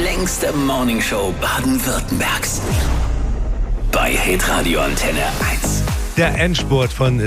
längste Morningshow Baden-Württembergs. Bei Hitradio Antenne 1. Der Endspurt von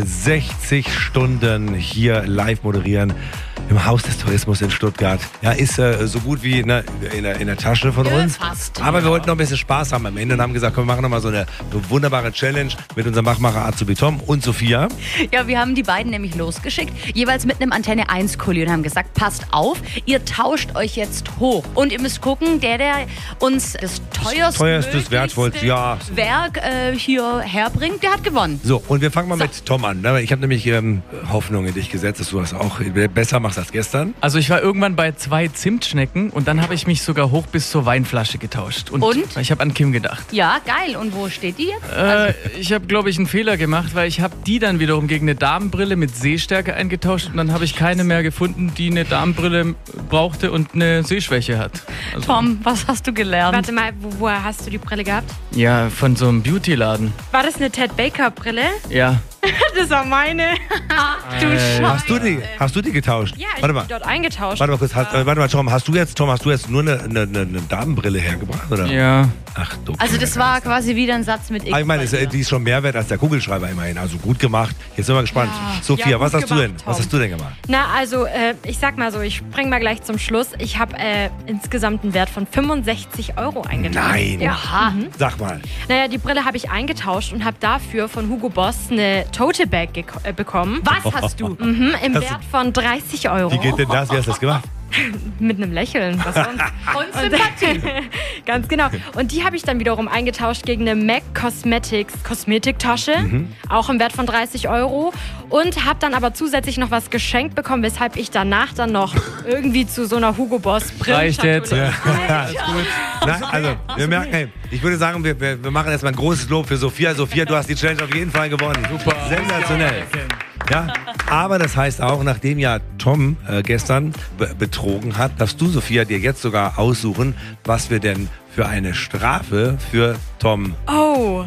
60 Stunden hier live moderieren im Haus des Tourismus in Stuttgart. Ja, ist so gut wie in der Tasche von uns. Fast. Aber wir wollten noch ein bisschen Spaß haben am Ende und haben gesagt, komm, wir machen noch mal so eine wunderbare Challenge mit unserem Machmacher Azubi Tom und Sophia. Ja, wir haben die beiden nämlich losgeschickt, jeweils mit einem Antenne 1 Kuli und haben gesagt, passt auf, ihr tauscht euch jetzt hoch. Und ihr müsst gucken, der uns das teuerstes, wertvollste, ja. Werk hier herbringt, der hat gewonnen. So, und wir fangen mal mit Tom an. Ich habe nämlich Hoffnung in dich gesetzt, dass du das auch besser machst als gestern. Also ich war irgendwann bei 2 Zimtschnecken und dann habe ich mich sogar hoch bis zur Weinflasche getauscht. Und? Ich habe an Kim gedacht. Ja, geil. Und wo steht die jetzt? Ich habe, glaube ich, einen Fehler gemacht, weil ich habe die dann wiederum gegen eine Damenbrille mit Sehstärke eingetauscht und dann habe ich keine mehr gefunden, die eine Damenbrille brauchte und eine Sehschwäche hat. Also, Tom, was hast du gelernt? Warte mal, woher hast du die Brille gehabt? ja, von so einem Beauty-Laden. War das eine Ted Baker Brille? Ja. Das war meine. Du Scheiße. Hast du die getauscht? Ja, ich Warte habe mal. die dort eingetauscht. Warte mal kurz, Tom, hast du jetzt nur eine Damenbrille hergebracht, oder? Ja. Ach du. Also das war quasi wieder ein Satz mit X. Ich meine, bei dir. die ist schon mehr wert als der Kugelschreiber immerhin. Also gut gemacht. Jetzt sind wir gespannt. Ja. Sophia, Ja, was gut hast du denn? gemacht, Was Tom. hast du denn gemacht? Na, also, ich sag mal so, ich spring mal gleich zum Schluss. Ich habe insgesamt einen Wert von 65 € eingetauscht. Nein. Ja. Sag mal. Naja, die Brille habe ich eingetauscht und habe dafür von Hugo Boss eine Tote Bag bekommen. Was hast du? Mhm, im Das- Wert von 30 €. Wie geht denn das? Wie hast du das gemacht? Mit einem Lächeln. Was sonst? Und Sympathie. Ganz genau. Und die habe ich dann wiederum eingetauscht gegen eine MAC Cosmetics Kosmetiktasche, auch im Wert von 30 €. Und habe dann aber zusätzlich noch was geschenkt bekommen, weshalb ich danach dann noch irgendwie zu so einer Hugo Boss Reicht jetzt. Brillenschatulle. Ja, ist gut. Nein, also, wir merken, hey, ich würde sagen, wir machen jetzt mal ein großes Lob für Sophia. Sophia, du hast die Challenge auf jeden Fall gewonnen. Super. Sensationell. Ja, aber das heißt auch, nachdem ja Tom gestern betrogen hat, darfst du, Sophia, dir jetzt sogar aussuchen, was wir denn für eine Strafe für Tom. Oh.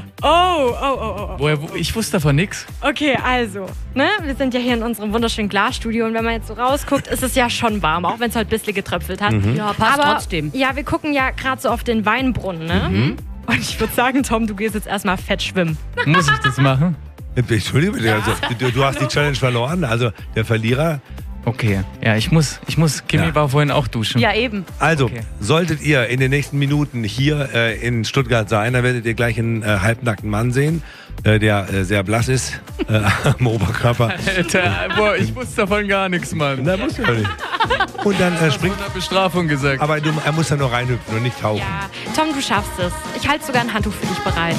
Ich wusste davon nichts. Okay, also, ne, wir sind ja hier in unserem wunderschönen Glasstudio und wenn man jetzt so rausguckt, ist es ja schon warm, auch wenn es heute ein bisschen getröpfelt hat. Ja, passt Aber, trotzdem. Ja, wir gucken ja gerade so auf den Weinbrunnen, ne? Und ich würde sagen, Tom, du gehst jetzt erstmal fett schwimmen. Muss ich das machen? Entschuldige bitte, also, du hast die Challenge verloren, also der Verlierer. Okay. Ja, ich muss. Kimi Ja. war vorhin auch duschen. Ja, eben. Also, Okay. solltet ihr in den nächsten Minuten hier in Stuttgart sein, dann werdet ihr gleich einen halbnackten Mann sehen, der sehr blass ist am Oberkörper. Alter, boah, ich wusste davon gar nichts, Mann. Na, muss ja nicht. Und dann springt, Von der Bestrafung gesagt. aber er muss ja nur reinhüpfen und nicht tauchen. Ja, Tom, du schaffst es. Ich halte sogar ein Handtuch für dich bereit.